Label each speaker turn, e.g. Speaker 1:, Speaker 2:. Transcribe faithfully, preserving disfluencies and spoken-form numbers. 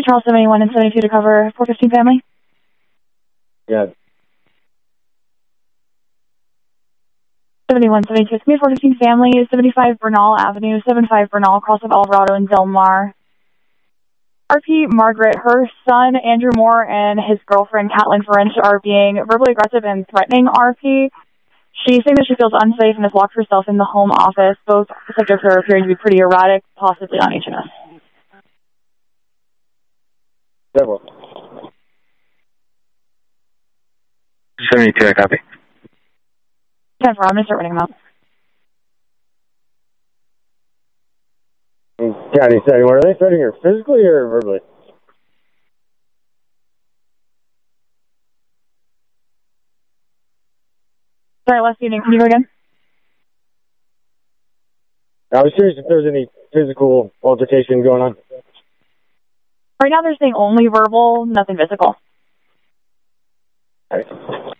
Speaker 1: Charles seventy-one and seventy-two to cover four fifteen family.
Speaker 2: Yeah.
Speaker 1: seventy-one, seventy-two, it's me, four fifteen family, seventy-five Bernal Avenue, seventy-five Bernal, cross of Alvarado and Del Mar. R P Margaret, her son Andrew Moore and his girlfriend Caitlin French are being verbally aggressive and threatening R P. She's saying that she feels unsafe and has locked herself in the home office. Both subjects are appearing to be pretty erratic, possibly on H M S.
Speaker 2: Several.
Speaker 3: seventy-two, I copy.
Speaker 1: ten four, I'm going to start writing them out.
Speaker 2: County seventy-one, are they threatening her physically or verbally?
Speaker 1: Sorry, last evening, can you go again?
Speaker 2: I was curious if there was any physical altercation going on.
Speaker 1: Right now they're saying only verbal, nothing physical.
Speaker 2: All right.